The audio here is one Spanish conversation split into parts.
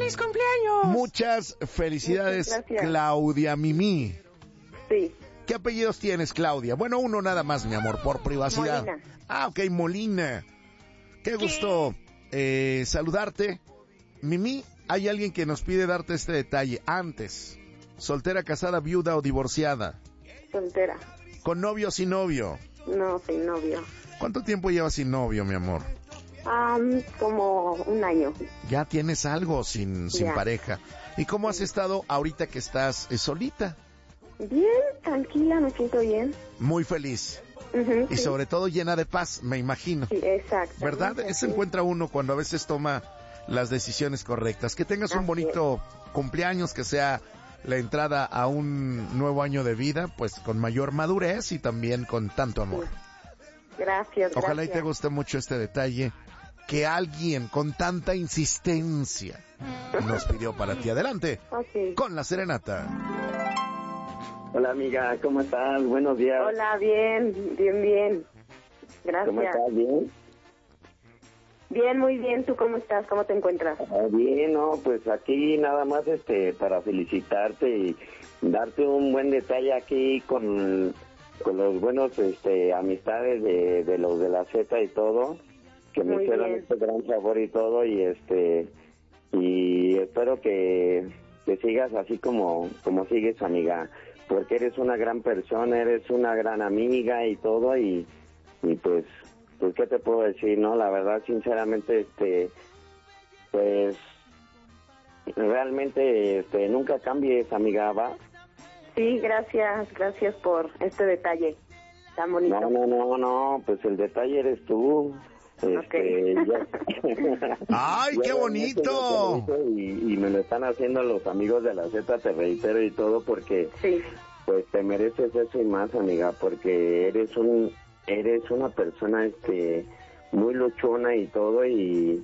¡Feliz cumpleaños! Muchas felicidades, Muchas gracias. Claudia Mimi. Sí. ¿Qué apellidos tienes, Claudia? Bueno, uno nada más, mi amor, por privacidad. Molina. Ah, ok, Molina. Qué gusto saludarte. Mimi, hay alguien que nos pide darte este detalle. Antes, soltera, casada, viuda o divorciada. Soltera. ¿Con novio o sin novio? No, sin novio. ¿Cuánto tiempo llevas sin novio, mi amor? Como un año. Ya tienes algo sin Ya. pareja. ¿Y cómo has estado ahorita que estás solita? Bien, tranquila, me siento bien. Muy feliz. Ujú, Y sí. sobre todo llena de paz, me imagino. Sí, exacto. ¿Verdad? Eso encuentra uno cuando a veces toma las decisiones correctas. Que tengas un Así bonito cumpleaños, que sea la entrada a un nuevo año de vida, pues con mayor madurez y también con tanto amor. Gracias, Ojalá y gracias. te guste mucho este detalle que alguien con tanta insistencia nos pidió para ti. Adelante Ok. con la serenata. Hola amiga, ¿cómo estás? Buenos días. Hola, bien. Gracias. ¿Cómo estás? ¿Bien? Bien, muy bien. ¿Tú cómo estás? ¿Cómo te encuentras? Bien, no, pues aquí nada más para felicitarte y darte un buen detalle aquí con los buenos amistades de los de la Z y todo, que me Muy hicieron bien. este gran favor y todo y espero que sigas así como sigues, amiga, porque eres una gran persona, eres una gran amiga y todo y pues qué te puedo decir, ¿no? La verdad, sinceramente, pues realmente nunca cambies, amiga, ¿va? Sí, gracias por este detalle tan bonito. No, pues el detalle eres tú. ¡Ay, qué bonito! Y me lo están haciendo los amigos de la Z, te reitero y todo, porque Sí, pues te mereces eso y más, amiga, porque eres una persona muy luchona y todo y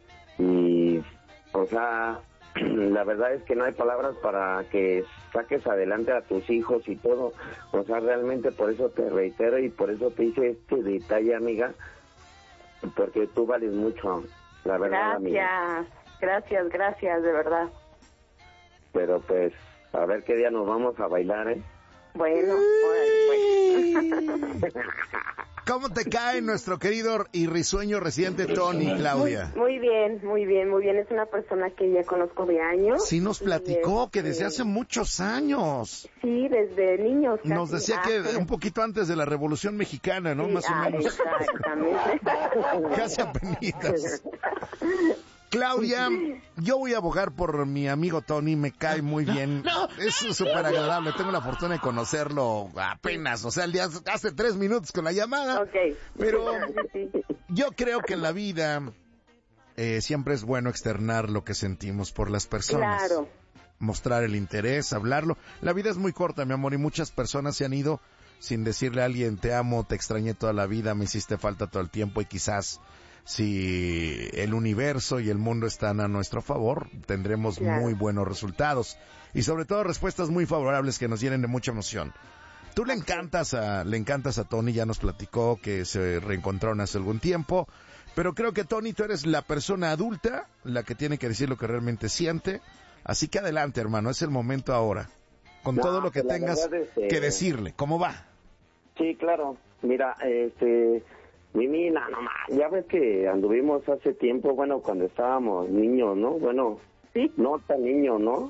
o sea, la verdad es que no hay palabras para que saques adelante a tus hijos y todo. O sea, realmente por eso te reitero y por eso te hice este detalle, amiga, porque tú vales mucho, la verdad, amiga. gracias, de verdad. Pero pues, a ver qué día nos vamos a bailar, ¿eh? Bueno, pues. ¿Cómo te cae nuestro querido y risueño residente Tony, Claudia? Muy bien. Es una persona que ya conozco de años. Sí nos platicó que desde hace muchos años. Sí, desde niños. Casi. Nos decía que un poquito antes de la Revolución Mexicana, ¿no? Sí, Más o menos. Exactamente. Casi apenitas. Claudia, yo voy a abogar por mi amigo Tony, me cae muy bien. Es súper agradable, tengo la fortuna de conocerlo apenas, o sea, hace 3 minutos con la llamada. Ok. Pero Sí. yo creo que en la vida siempre es bueno externar lo que sentimos por las personas. Claro. Mostrar el interés, hablarlo. La vida es muy corta, mi amor, y muchas personas se han ido sin decirle a alguien, te amo, te extrañé toda la vida, me hiciste falta todo el tiempo, y quizás si el universo y el mundo están a nuestro favor, tendremos muy buenos resultados. Y sobre todo respuestas muy favorables que nos llenen de mucha emoción. Tú le encantas a Tony, ya nos platicó que se reencontraron hace algún tiempo, pero creo que Tony, tú eres la persona adulta, la que tiene que decir lo que realmente siente. Así que adelante, hermano, es el momento ahora. Con todo lo que pues tengas verdad es, que decirle. ¿Cómo va? Sí, claro. Mira, Mimi, no más. Ya ves que anduvimos hace tiempo, bueno, cuando estábamos niños, ¿no? Bueno, ¿Sí? no tan niños, ¿no?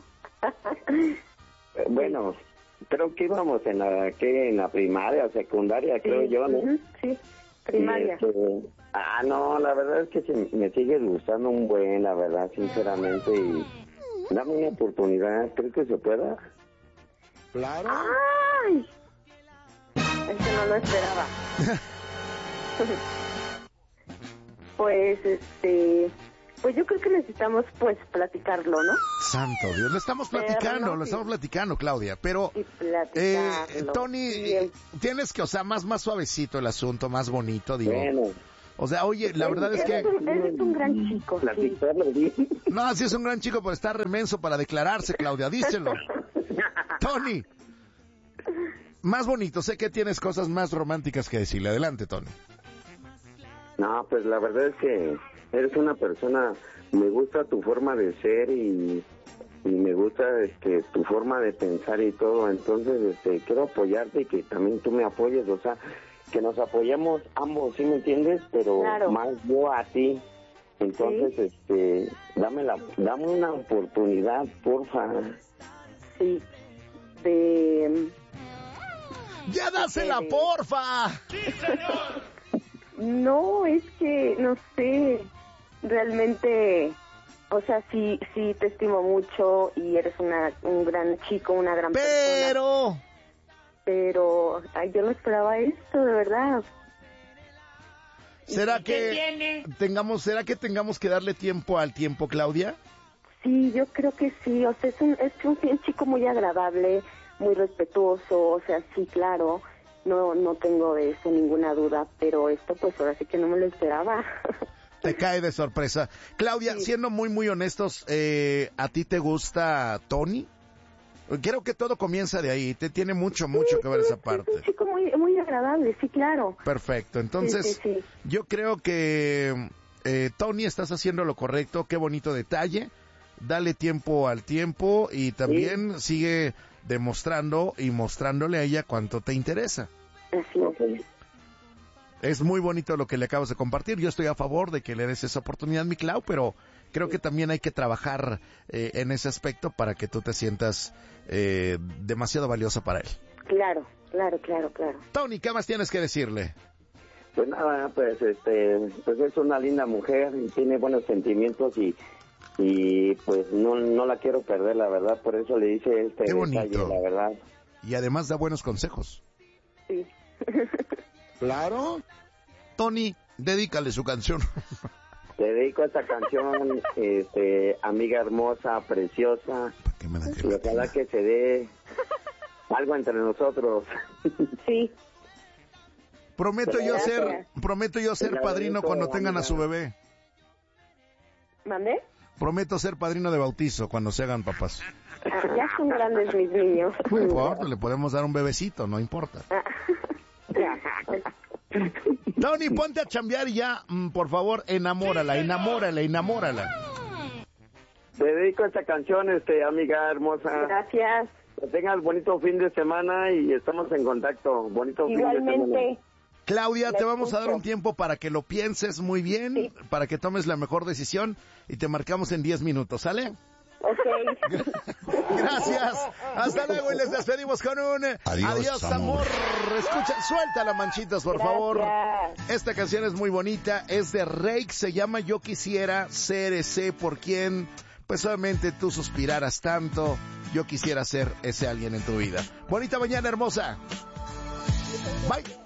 Bueno, creo que íbamos en la primaria, secundaria, creo yo, ¿no? Sí, primaria. Y no, la verdad es que me sigue gustando un buen, la verdad, sinceramente, y dame una oportunidad, ¿crees que se pueda? Claro. ¡Ay! Eso no lo esperaba. Pues yo creo que necesitamos pues platicarlo, ¿no? Santo Dios, lo estamos platicando, Claudia, pero Y platicarlo. Tony, tienes que, o sea, más suavecito el asunto, más bonito, digo. Bueno. O sea, oye, la verdad es que... Él es un gran chico, sí. Platicarlo bien. No, sí es un gran chico, pero está remenso para declararse, Claudia, díselo. Tony, más bonito, sé que tienes cosas más románticas que decirle. Adelante, Tony. No, pues la verdad es que eres una persona, me gusta tu forma de ser y me gusta tu forma de pensar y todo, entonces quiero apoyarte y que también tú me apoyes, o sea, que nos apoyemos ambos, ¿sí me entiendes? Pero claro. Más yo a ti. Entonces, ¿sí? Dame una oportunidad, porfa. Sí. ¡Ya dásela, porfa! ¡Sí, señor! No, es que, no sé, realmente, o sea, sí te estimo mucho y eres un gran chico, una gran persona. Pero, ay, yo no esperaba esto, de verdad. ¿Será que tengamos que darle tiempo al tiempo, Claudia? Sí, yo creo que sí, o sea, es un chico muy agradable, muy respetuoso, o sea, sí, claro, no tengo de eso ninguna duda, pero esto pues ahora sí que no me lo esperaba. Te cae de sorpresa. Claudia, sí. Siendo muy, muy honestos, ¿a ti te gusta Tony? Creo que todo comienza de ahí, te tiene mucho que ver esa parte. Es un chico muy, muy agradable, sí, claro. Perfecto, entonces sí. Yo creo que Tony, estás haciendo lo correcto, qué bonito detalle, dale tiempo al tiempo y también sigue demostrando y mostrándole a ella cuánto te interesa. Así es. Es muy bonito lo que le acabas de compartir, yo estoy a favor de que le des esa oportunidad, mi Clau, pero creo que también hay que trabajar en ese aspecto para que tú te sientas demasiado valiosa para él. Claro. Tony, ¿qué más tienes que decirle? Pues nada, pues es una linda mujer y tiene buenos sentimientos y pues no la quiero perder, la verdad, por eso le hice Qué bonito. detalle, la verdad. Y además da buenos consejos. Sí. Claro. Tony, dedícale su canción. Te dedico esta canción, amiga hermosa, preciosa. ¿Qué me da y ojalá que se dé algo entre nosotros. Sí. Prometo yo ser padrino cuando tengan a su bebé. ¿Mandé? Prometo ser padrino de bautizo cuando se hagan papás. Ya son grandes mis niños. No importa, le podemos dar un bebecito, no importa. Tony, ponte a chambear y ya, por favor, enamórala. Te dedico esta canción, amiga hermosa. Gracias. Que tengas bonito fin de semana y estamos en contacto. Bonito Igualmente. fin de semana. Claudia, te vamos a dar un tiempo para que lo pienses muy bien, para que tomes la mejor decisión y te marcamos en 10 minutos, ¿sale? Ok. Gracias. Hasta luego y les despedimos con un adiós amor. Escucha, suéltala, Manchitas, por favor. Esta canción es muy bonita, es de Rake, se llama Yo quisiera ser ese por quien, pues obviamente tú suspiraras tanto. Yo quisiera ser ese alguien en tu vida. Bonita mañana, hermosa. Bye.